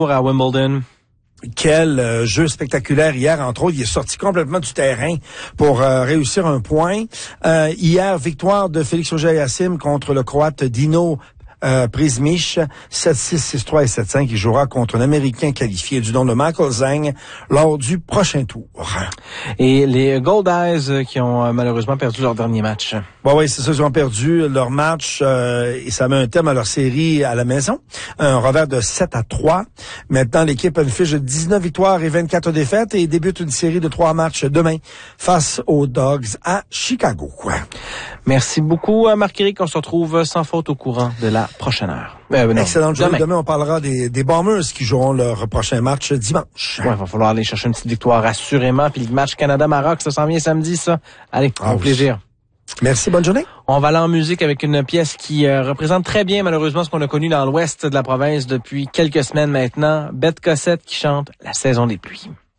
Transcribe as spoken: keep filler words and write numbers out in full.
à Wimbledon. Quel euh, jeu spectaculaire hier, entre autres. Il est sorti complètement du terrain pour euh, réussir un point. Euh, hier, victoire de Félix Auger-Aliassime contre le Croate Dino Euh, Prizmic, sept six, six trois et sept cinq. Il jouera contre un Américain qualifié du nom de Michael Zhang lors du prochain tour. Et les Gold Eyes qui ont euh, malheureusement perdu leur dernier match. Bon, oui, c'est ça, ils ont perdu leur match euh, et ça met un terme à leur série à la maison. Un revers de sept à trois. Maintenant, l'équipe a une fiche de dix-neuf victoires et vingt-quatre défaites et débute une série de trois matchs demain face aux Dogs à Chicago. Quoi. Merci beaucoup, Marc-Éric. On se retrouve sans faute au courant de la prochaine heure. Euh, non, Excellente journée. Demain. Demain, on parlera des, des Bombers qui joueront leur prochain match dimanche. Ouais, il va falloir aller chercher une petite victoire assurément. Puis le match Canada-Maroc, ça s'en vient samedi, ça. Allez, ah, au oui. plaisir. Merci, bonne journée. On va aller en musique avec une pièce qui euh, représente très bien, malheureusement, ce qu'on a connu dans l'ouest de la province depuis quelques semaines maintenant. Bette Cossette qui chante La saison des pluies.